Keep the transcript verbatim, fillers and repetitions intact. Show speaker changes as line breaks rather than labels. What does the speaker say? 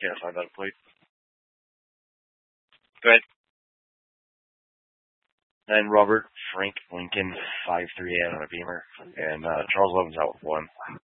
can't find that plate.
Go ahead.
And Robert Frank Lincoln five three eight on a Beamer, and uh, Charles Lovin's out with one.